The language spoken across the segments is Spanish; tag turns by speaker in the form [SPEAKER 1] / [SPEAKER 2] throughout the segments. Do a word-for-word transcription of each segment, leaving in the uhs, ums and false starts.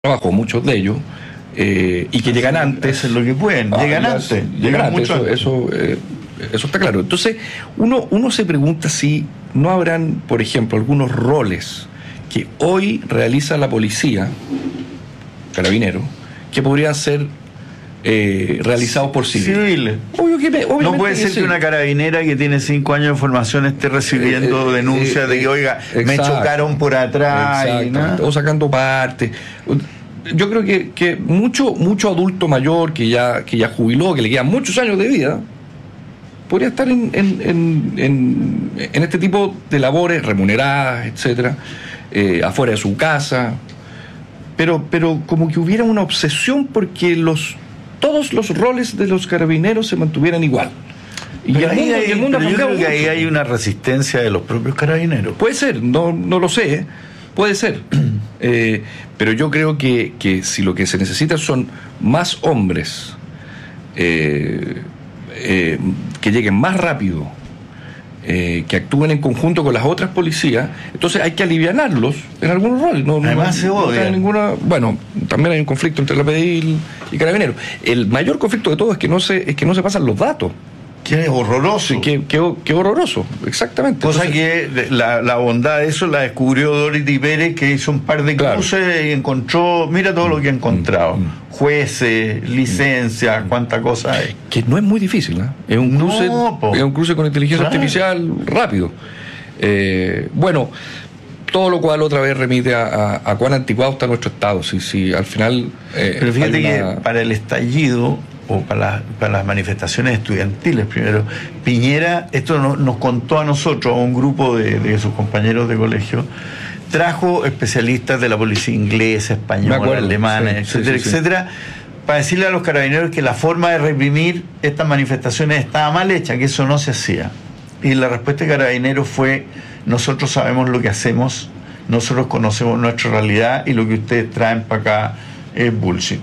[SPEAKER 1] trabajo, muchos de ellos, eh, y que llegan antes.
[SPEAKER 2] Hacen lo que pueden,
[SPEAKER 1] ah,
[SPEAKER 2] llegan
[SPEAKER 1] ya,
[SPEAKER 2] antes.
[SPEAKER 1] Llegan,
[SPEAKER 2] llegan
[SPEAKER 1] antes,
[SPEAKER 2] mucho
[SPEAKER 1] eso,
[SPEAKER 2] antes.
[SPEAKER 1] eso, eh, eso está claro. Entonces, uno, uno se pregunta si no habrán, por ejemplo, algunos roles que hoy realiza la policía, carabinero, que podrían ser eh, realizados por civiles.
[SPEAKER 2] Civiles.
[SPEAKER 1] Obvio que me,
[SPEAKER 2] No puede ser que,
[SPEAKER 1] sí.
[SPEAKER 2] una carabinera que tiene cinco años de formación esté recibiendo
[SPEAKER 1] Eh, eh,
[SPEAKER 2] denuncias
[SPEAKER 1] eh,
[SPEAKER 2] de que, oiga,
[SPEAKER 1] exacto,
[SPEAKER 2] me chocaron por atrás. Y nada.
[SPEAKER 1] O sacando parte. Yo creo que, que mucho, mucho adulto mayor que ya, que ya jubiló, que le quedan muchos años de vida, podría estar en, en, en, en, en este tipo de labores remuneradas, etcétera, eh, afuera de su casa. Pero, pero como que hubiera una obsesión porque los todos los roles de los carabineros se mantuvieran igual. Y
[SPEAKER 2] Pero
[SPEAKER 1] el mundo,
[SPEAKER 2] hay,
[SPEAKER 1] y el mundo ha
[SPEAKER 2] pero yo
[SPEAKER 1] cambiado
[SPEAKER 2] creo que ahí
[SPEAKER 1] mucho.
[SPEAKER 2] hay una resistencia de los propios carabineros.
[SPEAKER 1] Puede ser, no, no lo sé, ¿eh? Puede ser. eh, pero yo creo que, que si lo que se necesita son más hombres eh, eh, que lleguen más rápido, eh, que actúen en conjunto con las otras policías, entonces hay que alivianarlos en algunos roles. No,
[SPEAKER 2] Además
[SPEAKER 1] no,
[SPEAKER 2] se
[SPEAKER 1] no
[SPEAKER 2] odian.
[SPEAKER 1] hay ninguna, bueno, también hay un conflicto entre la P D I y, y Carabineros. El mayor conflicto de todo es que no se, es que no se pasan los datos.
[SPEAKER 2] Que es horroroso.
[SPEAKER 1] Sí, qué, qué, qué horroroso, exactamente.
[SPEAKER 2] Cosa
[SPEAKER 1] Entonces,
[SPEAKER 2] que la, la bondad de eso la descubrió Dorothy Pérez, que hizo un par de
[SPEAKER 1] Claro.
[SPEAKER 2] cruces y encontró, mira todo lo que ha encontrado.
[SPEAKER 1] Mm.
[SPEAKER 2] Jueces, licencias, cuánta cosa hay.
[SPEAKER 1] que no es muy difícil, ¿eh? Es un
[SPEAKER 2] No,
[SPEAKER 1] cruce,
[SPEAKER 2] po.
[SPEAKER 1] es un cruce con inteligencia
[SPEAKER 2] Claro.
[SPEAKER 1] artificial rápido. Eh, bueno, todo lo cual otra vez remite a, a, a cuán anticuado está nuestro Estado. Si, si al final. Eh,
[SPEAKER 2] Pero fíjate
[SPEAKER 1] hay una-
[SPEAKER 2] que para el estallido, o para, la- para las manifestaciones estudiantiles primero, Piñera, esto no- nos contó a nosotros, a un grupo de, de sus compañeros de colegio, trajo especialistas de la policía inglesa,
[SPEAKER 1] Me
[SPEAKER 2] española,
[SPEAKER 1] acuerdo,
[SPEAKER 2] alemana,
[SPEAKER 1] sí,
[SPEAKER 2] etcétera,
[SPEAKER 1] sí, sí, sí.
[SPEAKER 2] etcétera, para decirle a los carabineros que la forma de reprimir estas manifestaciones estaba mal hecha, que eso no se hacía. Y la respuesta de Carabineros fue: nosotros sabemos lo que hacemos, nosotros conocemos nuestra realidad y lo que ustedes traen para acá es bullshit.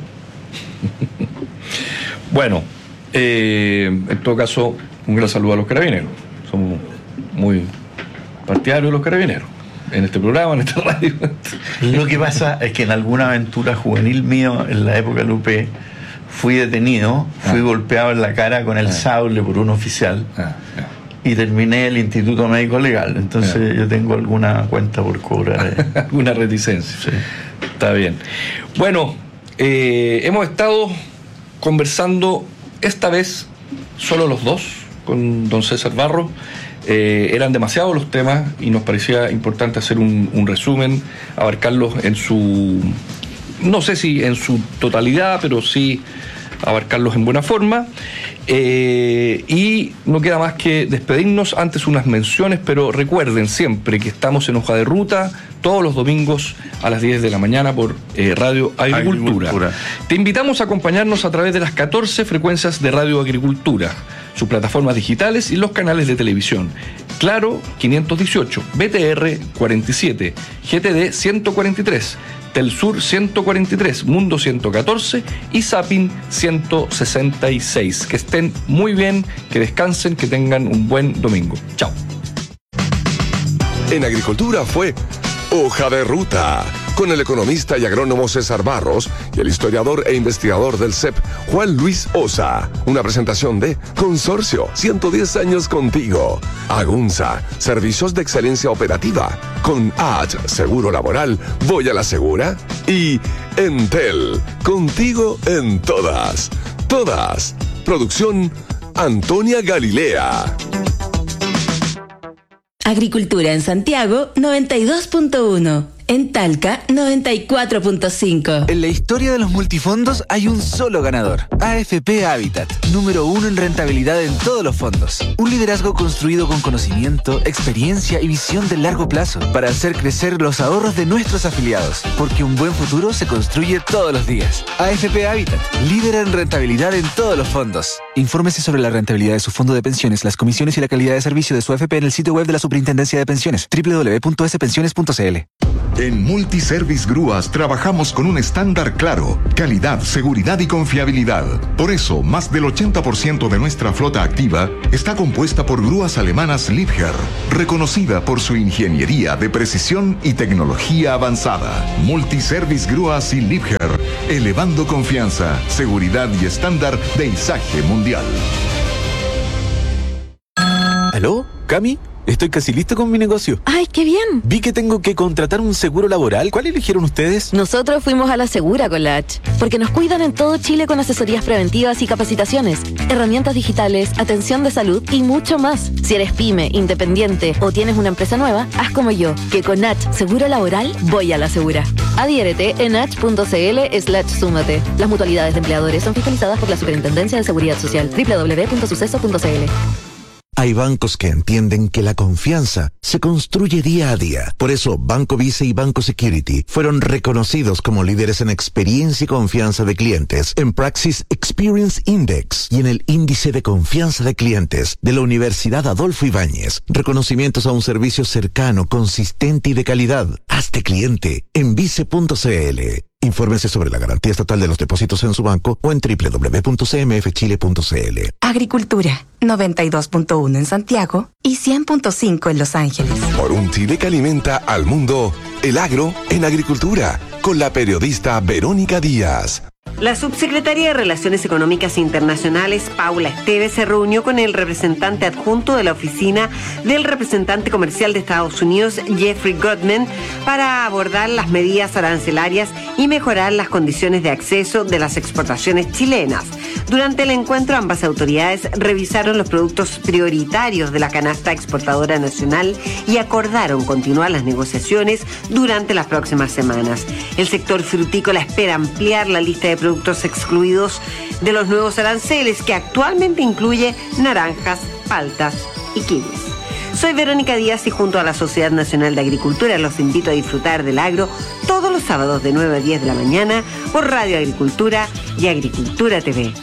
[SPEAKER 1] Bueno, eh, en todo caso, un gran saludo a los carabineros. Somos muy partidarios de los carabineros. En este programa, en esta radio.
[SPEAKER 2] Lo que pasa es que en alguna aventura juvenil mío, en la época de U P, fui detenido, fui
[SPEAKER 1] Ah.
[SPEAKER 2] golpeado en la cara con el
[SPEAKER 1] Ah.
[SPEAKER 2] sable por un oficial
[SPEAKER 1] Ah, ya.
[SPEAKER 2] y terminé el Instituto Médico Legal. Entonces
[SPEAKER 1] Ah.
[SPEAKER 2] yo tengo alguna cuenta por cobrar. ahí.
[SPEAKER 1] Alguna reticencia.
[SPEAKER 2] Sí.
[SPEAKER 1] Está bien. Bueno, eh, hemos estado conversando esta vez solo los dos con don César Barros. Eh, eran demasiados los temas y nos parecía importante hacer un, un resumen, abarcarlos en su, no sé si en su totalidad, pero sí abarcarlos en buena forma. Eh, y no queda más que despedirnos, antes unas menciones, pero recuerden siempre que estamos en Hoja de Ruta todos los domingos a las diez de la mañana por eh, Radio Agricultura.
[SPEAKER 2] Agricultura.
[SPEAKER 1] Te invitamos a acompañarnos a través de las catorce frecuencias de Radio Agricultura, sus plataformas digitales y los canales de televisión. Claro quinientos dieciocho, B T R cuarenta y siete, G T D ciento cuarenta y tres, Telsur ciento cuarenta y tres, Mundo ciento catorce y Zapping ciento sesenta y seis. Que estén muy bien, que descansen, que tengan un buen domingo. Chao.
[SPEAKER 3] En Agricultura fue Hoja de Ruta, con el economista y agrónomo César Barros y el historiador e investigador del C E P, Juan Luis Osa. Una presentación de Consorcio, ciento diez años contigo. Agunza, servicios de excelencia operativa. Con H, Seguro Laboral, voy a la segura. Y Entel, contigo en todas. Todas. Producción Antonia Galilea.
[SPEAKER 4] Agricultura en Santiago noventa y dos punto uno. En Talca noventa y cuatro punto cinco.
[SPEAKER 5] En la historia de los multifondos hay un solo ganador. A F P Habitat, número uno en rentabilidad en todos los fondos. Un liderazgo construido con conocimiento, experiencia y visión de largo plazo para hacer crecer los ahorros de nuestros afiliados. Porque un buen futuro se construye todos los días. A F P Habitat, líder en rentabilidad en todos los fondos. Infórmese sobre la rentabilidad de su fondo de pensiones, las comisiones y la calidad de servicio de su A F P en el sitio web de la Superintendencia de Pensiones, doble u doble u doble u punto ese pensiones punto c l.
[SPEAKER 6] En Multiservice Grúas trabajamos con un estándar claro, calidad, seguridad y confiabilidad. Por eso, más del ochenta por ciento de nuestra flota activa está compuesta por grúas alemanas Liebherr, reconocida por su ingeniería de precisión y tecnología avanzada. Multiservice Grúas y Liebherr, elevando confianza, seguridad y estándar de izaje mundial.
[SPEAKER 7] ¿Aló? ¿Cami? Estoy casi listo con mi negocio.
[SPEAKER 8] ¡Ay, qué bien!
[SPEAKER 7] Vi que tengo que contratar un seguro laboral. ¿Cuál eligieron ustedes?
[SPEAKER 8] Nosotros fuimos a la Segura con la H, porque nos cuidan en todo Chile con asesorías preventivas y capacitaciones, herramientas digitales, atención de salud y mucho más. Si eres pyme, independiente o tienes una empresa nueva, haz como yo, que con H Seguro Laboral voy a la Segura. Adhiérete en h.cl slash súmate. Las mutualidades de empleadores son fiscalizadas por la Superintendencia de Seguridad Social. doble u doble u doble u punto suceso punto c l.
[SPEAKER 9] Hay bancos que entienden que la confianza se construye día a día. Por eso, Banco Vice y Banco Security fueron reconocidos como líderes en experiencia y confianza de clientes en Praxis Experience Index y en el Índice de Confianza de Clientes de la Universidad Adolfo Ibáñez. Reconocimientos a un servicio cercano, consistente y de calidad. Hazte cliente en vice punto c l. Infórmense sobre la garantía estatal de los depósitos en su banco o en doble u doble u doble u punto c m f chile punto c l.
[SPEAKER 4] Agricultura, noventa y dos punto uno en Santiago y cien punto cinco en Los Ángeles.
[SPEAKER 3] Por un Chile que alimenta al mundo, el agro en agricultura, con la periodista Verónica Díaz.
[SPEAKER 10] La subsecretaria de Relaciones Económicas Internacionales, Paula Esteves, se reunió con el representante adjunto de la oficina del representante comercial de Estados Unidos, Jeffrey Goodman, para abordar las medidas arancelarias y mejorar las condiciones de acceso de las exportaciones chilenas. Durante el encuentro, ambas autoridades revisaron los productos prioritarios de la canasta exportadora nacional y acordaron continuar las negociaciones durante las próximas semanas. El sector frutícola espera ampliar la lista de productos excluidos de los nuevos aranceles, que actualmente incluye naranjas, paltas y kiwis. Soy Verónica Díaz y junto a la Sociedad Nacional de Agricultura los invito a disfrutar del agro todos los sábados de nueve a diez de la mañana por Radio Agricultura y Agricultura T V.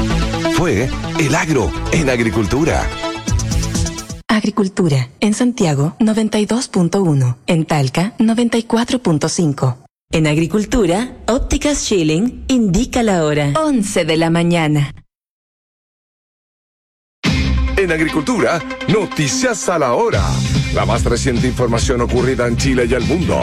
[SPEAKER 3] Fue El Agro en Agricultura.
[SPEAKER 4] Agricultura, en Santiago, noventa y dos punto uno. En Talca, noventa y cuatro punto cinco. En Agricultura, Ópticas Schilling indica la hora. once de la mañana.
[SPEAKER 3] En Agricultura, noticias a la hora. La más reciente información ocurrida en Chile y el mundo.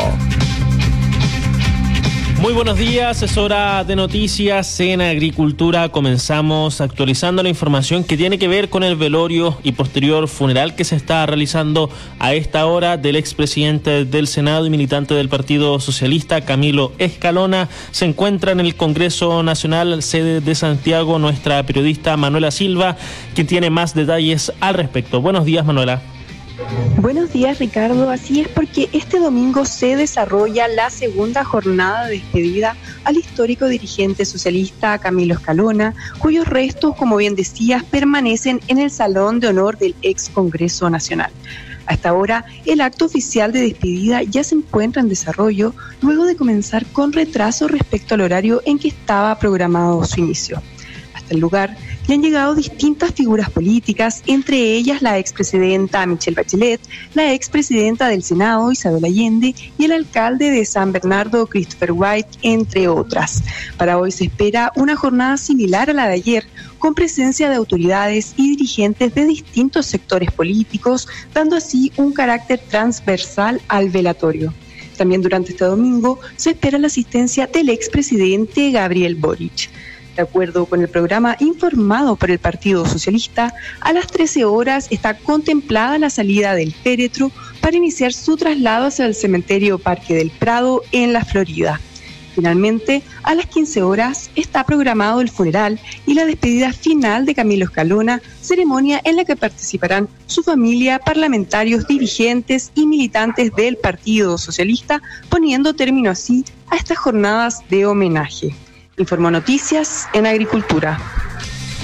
[SPEAKER 11] Muy buenos días, es hora de noticias en Agricultura. Comenzamos actualizando la información que tiene que ver con el velorio y posterior funeral que se está realizando a esta hora del expresidente del Senado y militante del Partido Socialista, Camilo Escalona. Se encuentra en el Congreso Nacional, sede de Santiago, nuestra periodista Manuela Silva, quien tiene más detalles al respecto. Buenos días, Manuela.
[SPEAKER 12] Buenos días, Ricardo. Así es, porque este domingo se desarrolla la segunda jornada de despedida al histórico dirigente socialista Camilo Escalona, cuyos restos, como bien decías, permanecen en el Salón de Honor del ex Congreso Nacional. Hasta ahora, el acto oficial de despedida ya se encuentra en desarrollo, luego de comenzar con retraso respecto al horario en que estaba programado su inicio. Hasta el lugar ya han llegado distintas figuras políticas, entre ellas la expresidenta Michelle Bachelet, la expresidenta del Senado Isabel Allende y el alcalde de San Bernardo Christopher White, entre otras. Para hoy se espera una jornada similar a la de ayer, con presencia de autoridades y dirigentes de distintos sectores políticos, dando así un carácter transversal al velatorio. También durante este domingo se espera la asistencia del expresidente Gabriel Boric. De acuerdo con el programa informado por el Partido Socialista, a las trece horas está contemplada la salida del féretro para iniciar su traslado hacia el cementerio Parque del Prado en la Florida. Finalmente, a las quince horas está programado el funeral y la despedida final de Camilo Escalona, ceremonia en la que participarán su familia, parlamentarios, dirigentes y militantes del Partido Socialista, poniendo término así a estas jornadas de homenaje. Informó Noticias en Agricultura.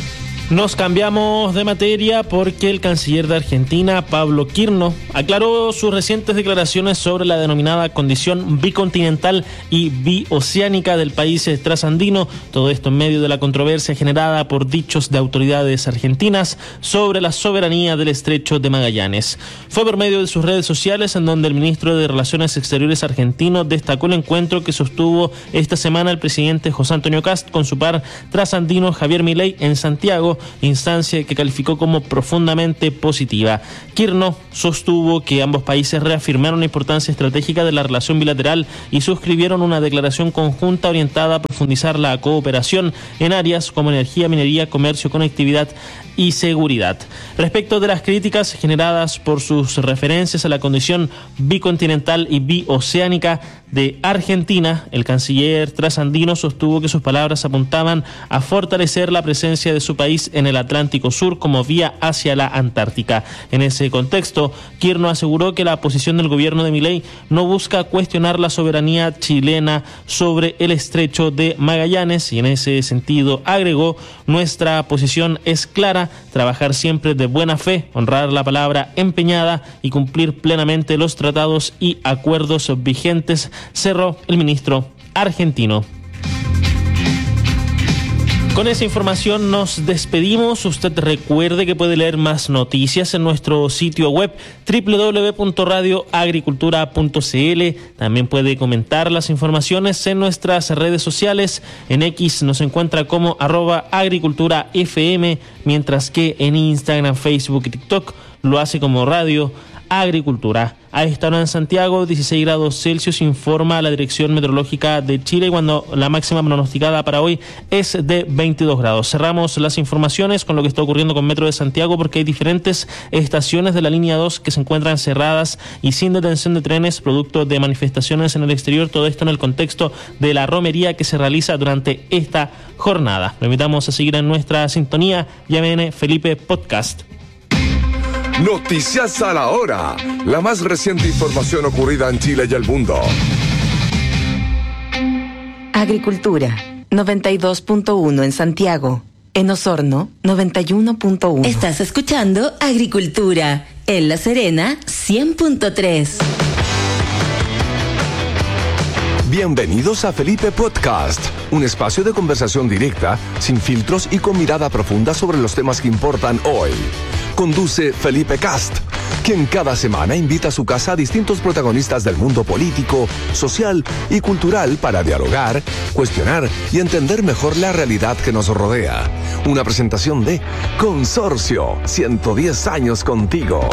[SPEAKER 11] Nos cambiamos de materia porque el canciller de Argentina, Pablo Quirno, aclaró sus recientes declaraciones sobre la denominada condición bicontinental y bioceánica del país trasandino, todo esto en medio de la controversia generada por dichos de autoridades argentinas sobre la soberanía del estrecho de Magallanes. Fue por medio de sus redes sociales en donde el ministro de Relaciones Exteriores argentino destacó el encuentro que sostuvo esta semana el presidente José Antonio Kast con su par trasandino Javier Milei en Santiago, instancia que calificó como profundamente positiva. Quirno sostuvo que ambos países reafirmaron la importancia estratégica de la relación bilateral y suscribieron una declaración conjunta orientada a profundizar la cooperación en áreas como energía, minería, comercio, conectividad y seguridad. Respecto de las críticas generadas por sus referencias a la condición bicontinental y bioceánica de Argentina, el canciller trasandino sostuvo que sus palabras apuntaban a fortalecer la presencia de su país en el Atlántico Sur como vía hacia la Antártica. En ese contexto, Quirno aseguró que la posición del gobierno de Milei no busca cuestionar la soberanía chilena sobre el estrecho de Magallanes y en ese sentido agregó: nuestra posición es clara, trabajar siempre de buena fe, honrar la palabra empeñada y cumplir plenamente los tratados y acuerdos vigentes, cerró el ministro argentino. Con esa información nos despedimos. Usted recuerde que puede leer más noticias en nuestro sitio web doble u doble u doble u punto radio agricultura punto c l. También puede comentar las informaciones en nuestras redes sociales. En X nos encuentra como arroba agricultura f m, mientras que en Instagram, Facebook y TikTok lo hace como Radio Agricultura. A esta hora en Santiago, dieciséis grados Celsius, informa la Dirección Meteorológica de Chile, cuando la máxima pronosticada para hoy es de veintidós grados. Cerramos las informaciones con lo que está ocurriendo con Metro de Santiago, porque hay diferentes estaciones de la línea dos que se encuentran cerradas y sin detención de trenes, producto de manifestaciones en el exterior. Todo esto en el contexto de la romería que se realiza durante esta jornada. Lo invitamos a seguir en nuestra sintonía. Ya viene Felipe Podcast.
[SPEAKER 3] Noticias a la hora. La más reciente información ocurrida en Chile y el mundo.
[SPEAKER 4] Agricultura, noventa y dos punto uno en Santiago. En Osorno, noventa y uno punto uno. Estás escuchando Agricultura. En La Serena, cien punto tres.
[SPEAKER 3] Bienvenidos a Felipe Podcast, un espacio de conversación directa, sin filtros y con mirada profunda sobre los temas que importan hoy. Conduce Felipe Kast, quien cada semana invita a su casa a distintos protagonistas del mundo político, social y cultural para dialogar, cuestionar y entender mejor la realidad que nos rodea. Una presentación de Consorcio, ciento diez años contigo.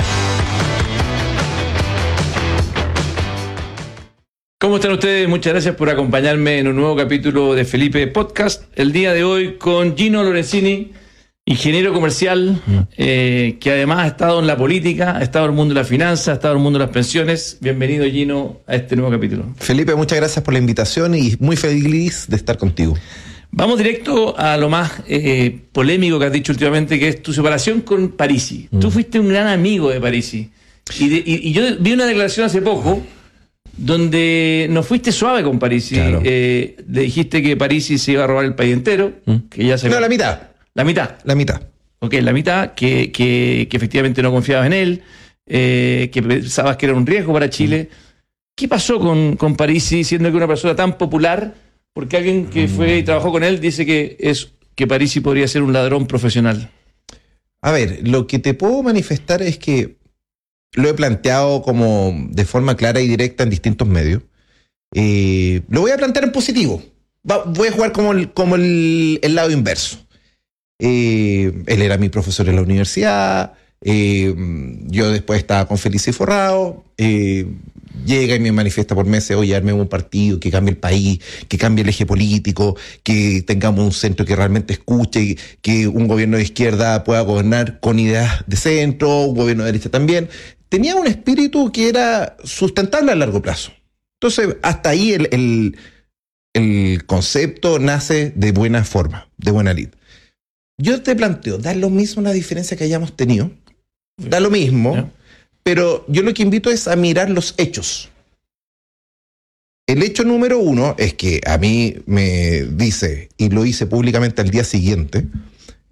[SPEAKER 1] ¿Cómo están ustedes? Muchas gracias por acompañarme en un nuevo capítulo de Felipe Podcast. El día de hoy con Gino Lorenzini, ingeniero comercial, mm. eh, que además ha estado en la política, ha estado en el mundo de la finanza, ha estado en el mundo de las pensiones. Bienvenido, Gino, a este nuevo capítulo.
[SPEAKER 13] Felipe, muchas gracias por la invitación y muy feliz de estar contigo.
[SPEAKER 1] Vamos directo a lo más eh, polémico que has dicho últimamente, que es tu separación con Parisi. Mm. Tú fuiste un gran amigo de Parisi. Y, de, y, y yo vi una declaración hace poco donde no fuiste suave con Parisi. Claro. Eh, le dijiste que Parisi se iba a robar el país entero. Mm. Que ya se
[SPEAKER 13] no, la mitad.
[SPEAKER 1] La mitad.
[SPEAKER 13] La mitad.
[SPEAKER 1] Ok, la mitad, que, que, que efectivamente no confiabas en él, eh, que pensabas que era un riesgo para Chile. Mm. ¿Qué pasó con, con Parisi, siendo que una persona tan popular? Porque alguien que fue y trabajó con él dice que, es, que Parisi podría ser un ladrón profesional.
[SPEAKER 13] A ver, lo que te puedo manifestar es que lo he planteado como de forma clara y directa en distintos medios. Eh, lo voy a plantear en positivo. Va, voy a jugar como el, como el, el lado inverso. Eh, él era mi profesor en la universidad. Eh, yo después estaba con Felice Forrado. Eh, llega y me manifiesta por meses: oye, armemos un partido que cambie el país, que cambie el eje político, que tengamos un centro que realmente escuche, que un gobierno de izquierda pueda gobernar con ideas de centro, un gobierno de derecha también. Tenía un espíritu que era sustentable a largo plazo. Entonces, hasta ahí el, el, el concepto nace de buena forma, de buena lid. Yo te planteo, da lo mismo la diferencia que hayamos tenido, da lo mismo, ¿yeah? Pero yo lo que invito es a mirar los hechos. El hecho número uno es que a mí me dice, y lo hice públicamente al día siguiente,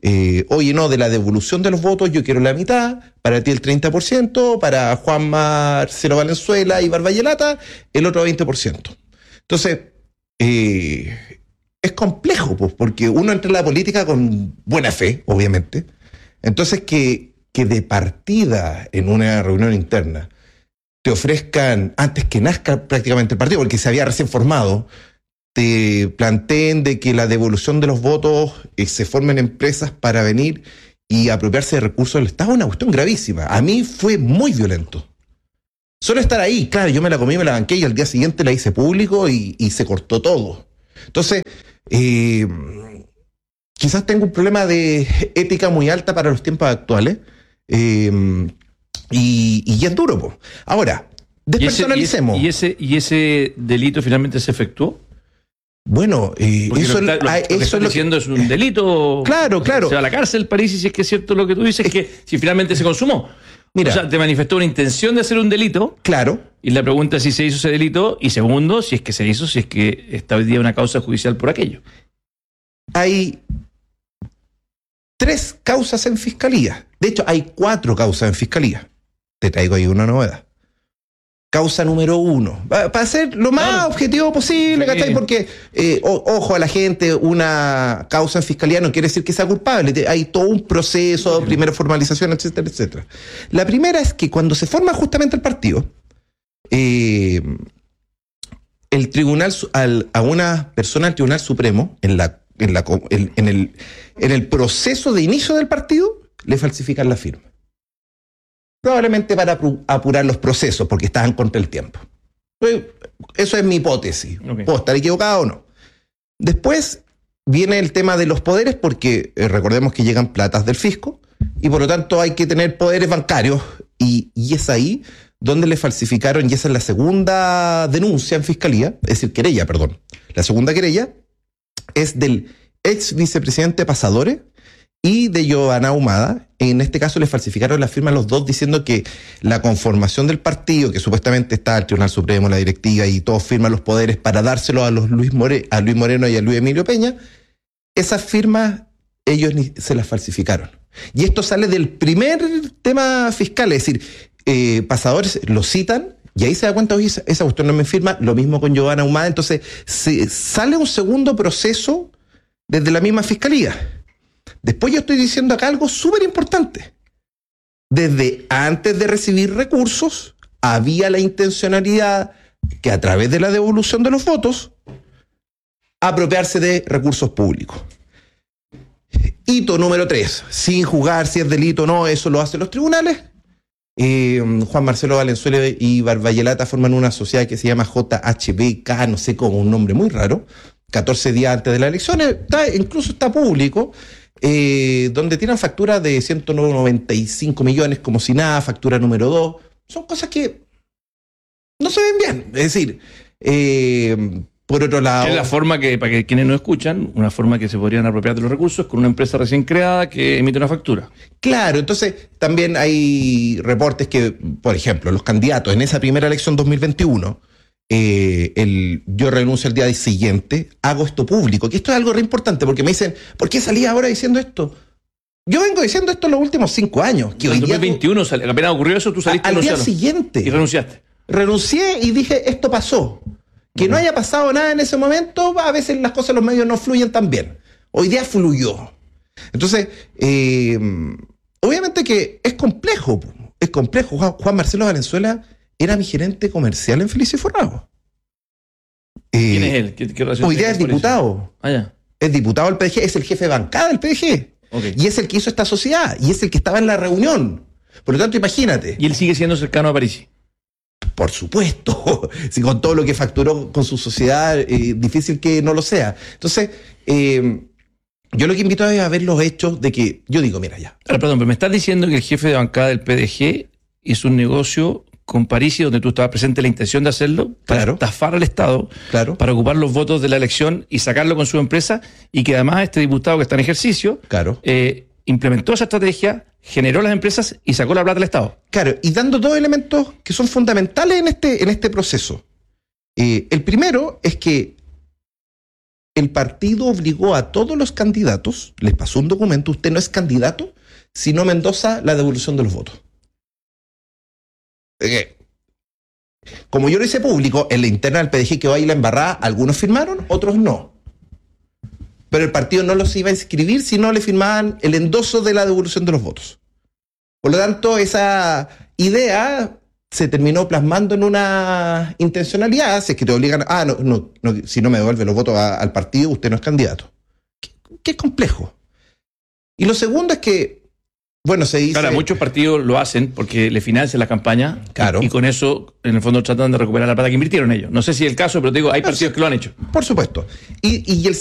[SPEAKER 13] Eh, oye, no, de la devolución de los votos yo quiero la mitad, para ti el treinta por ciento, para Juan Marcelo Valenzuela y Barballelata el otro veinte por ciento. Entonces, eh, es complejo, pues, porque uno entra en la política con buena fe, obviamente. Entonces, que, que de partida en una reunión interna te ofrezcan, antes que nazca prácticamente el partido, porque se había recién formado, te planteen de que la devolución de los votos eh, se formen empresas para venir y apropiarse de recursos del Estado, es una cuestión gravísima. A mí fue muy violento. Solo estar ahí, claro, yo me la comí, me la banqué y al día siguiente la hice público y, y se cortó todo. Entonces, eh, quizás tengo un problema de ética muy alta para los tiempos actuales eh, y, y es duro, po. Ahora, despersonalicemos.
[SPEAKER 14] ¿Y ese, y ese, y ese delito finalmente se efectuó?
[SPEAKER 13] Bueno, eh, eso,
[SPEAKER 14] lo, lo, lo
[SPEAKER 13] eso
[SPEAKER 14] que
[SPEAKER 13] es
[SPEAKER 14] está
[SPEAKER 13] lo
[SPEAKER 14] diciendo
[SPEAKER 13] que...
[SPEAKER 14] es un delito.
[SPEAKER 13] Claro, claro.
[SPEAKER 14] Se va a la cárcel, París, y si es que es cierto lo que tú dices, es que si finalmente se consumó. Mira, o sea, te manifestó una intención de hacer un delito.
[SPEAKER 13] Claro.
[SPEAKER 14] Y la pregunta es si se hizo ese delito. Y segundo, si es que se hizo, si es que está hoy día una causa judicial por aquello.
[SPEAKER 13] Hay tres causas en fiscalía. De hecho, hay cuatro causas en fiscalía. Te traigo ahí una novedad. Causa número uno. Para ser lo más claro. objetivo posible, ¿cachai? Sí. Porque, eh, o, ojo a la gente, una causa en fiscalía no quiere decir que sea culpable. Hay todo un proceso, sí. primera formalización, etcétera, etcétera. La primera es que cuando se forma justamente el partido, eh, el tribunal, al, a una persona del Tribunal Supremo, en, la, en, la, en, en, el, en el proceso de inicio del partido, le falsifican la firma. Probablemente para apurar los procesos, porque estaban contra el tiempo. Eso es mi hipótesis. Okay. Puedo estar equivocado o no. Después viene el tema de los poderes, porque eh, recordemos que llegan platas del fisco, y por lo tanto hay que tener poderes bancarios, y, y es ahí donde le falsificaron, y esa es la segunda denuncia en fiscalía, es decir, querella, perdón. La segunda querella es del ex vicepresidente Pasadores y de Giovanna Ahumada. En este caso le falsificaron la firma a los dos diciendo que la conformación del partido, que supuestamente está el Tribunal Supremo, la directiva y todos firman los poderes para dárselo a, los Luis, More, a Luis Moreno y a Luis Emilio Peña, esas firmas ellos ni, se las falsificaron. Y esto sale del primer tema fiscal, es decir, eh, Pasadores lo citan y ahí se da cuenta, oye, esa, esa cuestión no me firma, lo mismo con Giovanna Ahumada, entonces se, sale un segundo proceso desde la misma fiscalía. Después yo estoy diciendo acá algo súper importante. Desde antes de recibir recursos, había la intencionalidad que a través de la devolución de los votos, apropiarse de recursos públicos. Hito número tres, sin juzgar si es delito o no, eso lo hacen los tribunales. Eh, Juan Marcelo Valenzuela y Barballelata forman una sociedad que se llama J H B K, no sé cómo, un nombre muy raro, catorce días antes de las elecciones, está, incluso está público. Eh, donde tiran facturas de ciento noventa y cinco millones como si nada, factura número dos, son cosas que no se ven bien. Es decir, eh, por otro lado...
[SPEAKER 14] Es la forma que, para que quienes no escuchan, una forma que se podrían apropiar de los recursos con una empresa recién creada que emite una factura.
[SPEAKER 13] Claro, entonces también hay reportes que, por ejemplo, los candidatos en esa primera elección dos mil veintiuno, Eh, el, yo renuncio al día siguiente, hago esto público, que esto es algo re importante, porque me dicen, ¿por qué salí ahora diciendo esto? Yo vengo diciendo esto en los últimos cinco años. Que
[SPEAKER 14] en
[SPEAKER 13] hoy
[SPEAKER 14] dos mil veintiuno, tú, apenas ocurrió eso, tú saliste
[SPEAKER 13] al día siguiente.
[SPEAKER 14] Y renunciaste.
[SPEAKER 13] Renuncié y dije, esto pasó. Que uh-huh. no haya pasado nada en ese momento, a veces las cosas en los medios no fluyen tan bien. Hoy día fluyó. Entonces, eh, obviamente que es complejo, es complejo. Juan, Juan Marcelo Valenzuela era mi gerente comercial en Felicio Forrado.
[SPEAKER 14] Eh, ¿Quién es él? ¿Qué, qué relación
[SPEAKER 13] hoy día es diputado.
[SPEAKER 14] Ah, ya.
[SPEAKER 13] Es diputado del P D G, es el jefe de bancada del P D G. Okay. Y es el que hizo esta sociedad, y es el que estaba en la reunión. Por lo tanto, imagínate.
[SPEAKER 14] ¿Y él sigue siendo cercano a París?
[SPEAKER 13] Por supuesto. Si con todo lo que facturó con su sociedad, eh, difícil que no lo sea. Entonces, eh, yo lo que invito es a ver los hechos de que, yo digo, mira ya.
[SPEAKER 14] Ahora, perdón, pero me estás diciendo que el jefe de bancada del P D G hizo un negocio con Parisi, donde tú estabas presente, la intención de hacerlo para
[SPEAKER 13] claro.
[SPEAKER 14] estafar al Estado,
[SPEAKER 13] claro.
[SPEAKER 14] para ocupar los votos de la elección y sacarlo con su empresa, y que además este diputado que está en ejercicio
[SPEAKER 13] claro.
[SPEAKER 14] eh, implementó esa estrategia, generó las empresas y sacó la plata del Estado.
[SPEAKER 13] Claro, y dando dos elementos que son fundamentales en este, en este proceso. Eh, el primero es que el partido obligó a todos los candidatos, les pasó un documento, usted no es candidato si no me endosa la devolución de los votos. Eh, como yo lo hice público, en la interna del P D G quedó ahí la embarrada, algunos firmaron, otros no. Pero el partido no los iba a inscribir si no le firmaban el endoso de la devolución de los votos. Por lo tanto, esa idea se terminó plasmando en una intencionalidad, si es que te obligan, ah, no, no, no si no me devuelve los votos a, al partido, usted no es candidato. Qué, qué complejo. Y lo segundo es que, bueno, se dice...
[SPEAKER 14] Claro, muchos partidos lo hacen porque le financian la campaña, claro, y, y con eso, en el fondo, tratan de recuperar la plata que invirtieron ellos. No sé si es el caso, pero te digo, hay partidos que lo han hecho.
[SPEAKER 13] Por supuesto. Y, y el